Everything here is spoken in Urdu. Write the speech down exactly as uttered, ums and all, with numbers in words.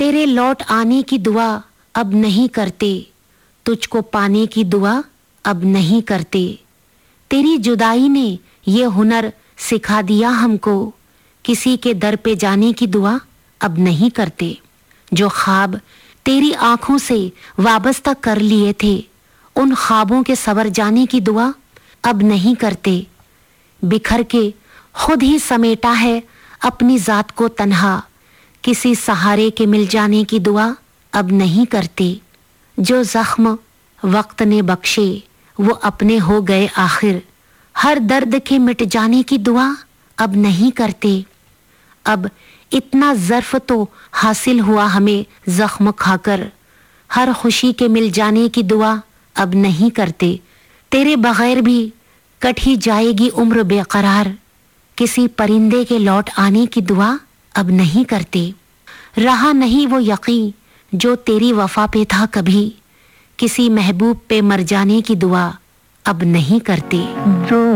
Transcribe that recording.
تیرے لوٹ آنے کی دعا اب نہیں کرتے, تجھ کو پانے کی دعا اب نہیں کرتے. تیری جدائی نے یہ ہنر سکھا دیا ہم کو, کسی کے در پہ جانے کی دعا اب نہیں کرتے. جو خواب تیری آنکھوں سے وابستہ کر لیے تھے, ان خوابوں کے سور جانے کی دعا اب نہیں کرتے. بکھر کے خود ہی سمیٹا ہے اپنی ذات کو تنہا, کسی سہارے کے مل جانے کی دعا اب نہیں کرتے. جو زخم وقت نے بخشے وہ اپنے ہو گئے آخر, ہر درد کے مٹ جانے کی دعا اب نہیں کرتے. اب اتنا ظرف تو حاصل ہوا ہمیں زخم کھا کر, ہر خوشی کے مل جانے کی دعا اب نہیں کرتے. تیرے بغیر بھی کٹ ہی جائے گی عمر بے قرار, کسی پرندے کے لوٹ آنے کی دعا اب نہیں کرتے. رہا نہیں وہ یقین جو تیری وفا پہ تھا کبھی, کسی محبوب پہ مر جانے کی دعا اب نہیں کرتے.